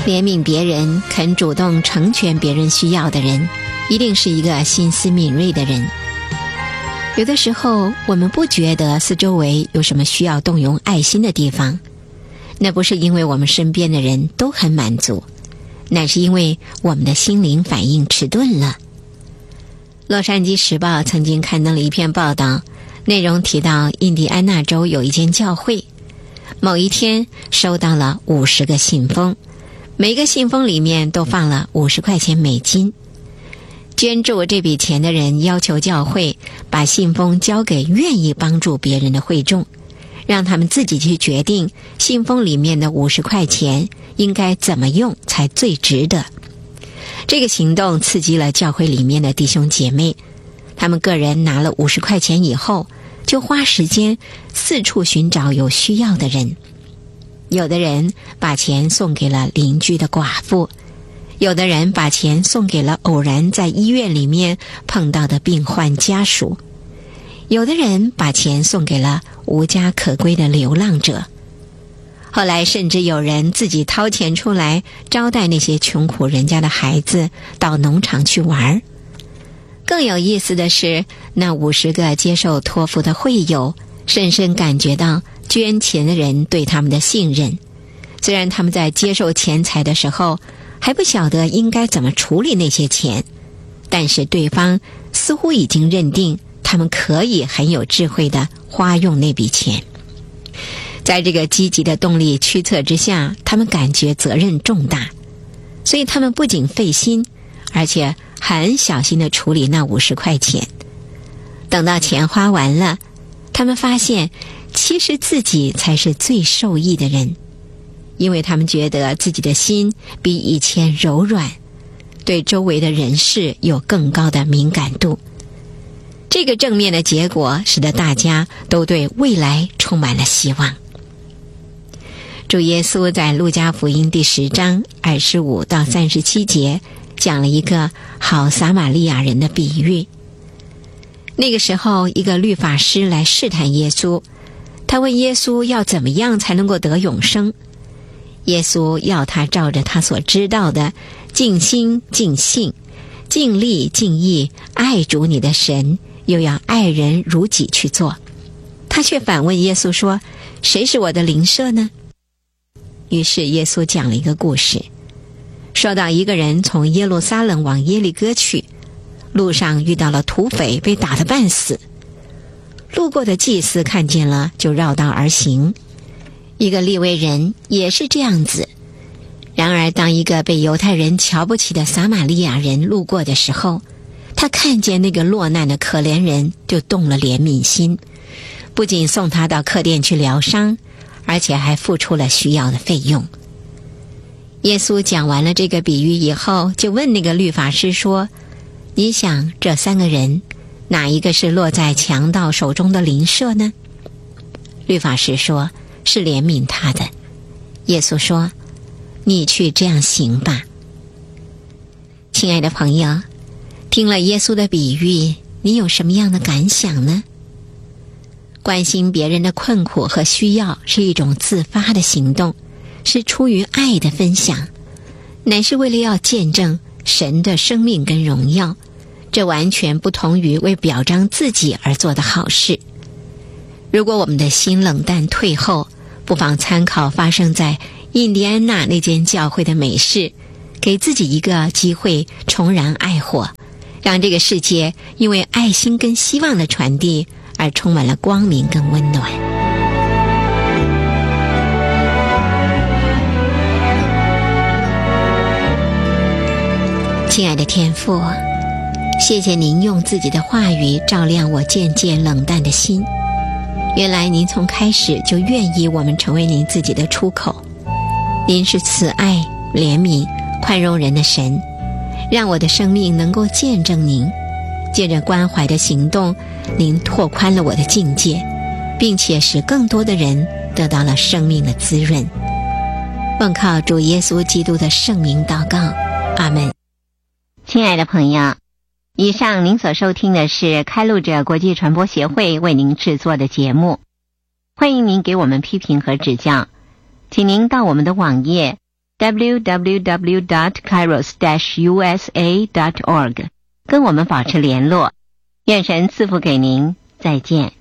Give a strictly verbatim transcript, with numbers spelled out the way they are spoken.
怜悯别人，肯主动成全别人需要的人，一定是一个心思敏锐的人。有的时候我们不觉得四周围有什么需要动用爱心的地方，那不是因为我们身边的人都很满足，乃是因为我们的心灵反应迟钝了。洛杉矶时报曾经刊登了一篇报道，内容提到印第安纳州有一间教会，某一天收到了五十个信封，每个信封里面都放了五十块钱美金。捐助这笔钱的人要求教会把信封交给愿意帮助别人的会众，让他们自己去决定信封里面的五十块钱应该怎么用才最值得。这个行动刺激了教会里面的弟兄姐妹，他们个人拿了五十块钱以后，就花时间四处寻找有需要的人。有的人把钱送给了邻居的寡妇，有的人把钱送给了偶然在医院里面碰到的病患家属，有的人把钱送给了无家可归的流浪者。后来甚至有人自己掏钱出来招待那些穷苦人家的孩子到农场去玩。更有意思的是，那五十个接受托付的会友深深感觉到捐钱的人对他们的信任，虽然他们在接受钱财的时候还不晓得应该怎么处理那些钱，但是对方似乎已经认定他们可以很有智慧地花用那笔钱。在这个积极的动力驱策之下，他们感觉责任重大，所以他们不仅费心，而且很小心地处理那五十块钱。等到钱花完了，他们发现其实自己才是最受益的人，因为他们觉得自己的心比以前柔软，对周围的人事有更高的敏感度。这个正面的结果使得大家都对未来充满了希望。主耶稣在路加福音第十章二十五到三十七节讲了一个好撒玛利亚人的比喻。那个时候，一个律法师来试探耶稣，他问耶稣要怎么样才能够得永生。耶稣要他照着他所知道的，尽心尽性尽力尽意爱主你的神，又要爱人如己去做。他却反问耶稣说，谁是我的邻舍呢？于是耶稣讲了一个故事，说到一个人从耶路撒冷往耶利哥去，路上遇到了土匪，被打得半死。路过的祭司看见了，就绕道而行。一个利未人也是这样子。然而当一个被犹太人瞧不起的撒玛利亚人路过的时候，他看见那个落难的可怜人，就动了怜悯心，不仅送他到客店去疗伤，而且还付出了需要的费用。耶稣讲完了这个比喻以后，就问那个律法师说，你想这三个人哪一个是落在强盗手中的邻舍呢？律法师说，是怜悯他的。耶稣说，你去这样行吧。亲爱的朋友，听了耶稣的比喻，你有什么样的感想呢？关心别人的困苦和需要是一种自发的行动，是出于爱的分享，乃是为了要见证神的生命跟荣耀。这完全不同于为表彰自己而做的好事。如果我们的心冷淡退后，不妨参考发生在印第安纳那间教会的美事，给自己一个机会重燃爱火，让这个世界因为爱心跟希望的传递而充满了光明跟温暖。亲爱的天父，谢谢您用自己的话语照亮我渐渐冷淡的心。原来您从开始就愿意我们成为您自己的出口。您是慈爱、怜悯、宽容人的神，让我的生命能够见证您。借着关怀的行动，您拓宽了我的境界，并且使更多的人得到了生命的滋润。奉靠主耶稣基督的圣名祷告，阿们。 亲爱的朋友，以上您所收听的是开路者国际传播协会为您制作的节目。欢迎您给我们批评和指教，请您到我们的网页 w w w dot kairos dash u s a dot org， 跟我们保持联络。愿神赐福给您，再见。